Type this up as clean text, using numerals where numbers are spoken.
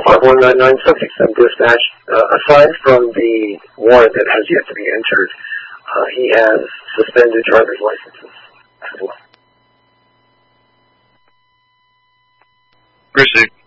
5199 subject and dispatch. Aside from the warrant that has yet to be entered, he has suspended driver's licenses as well. Appreciate it.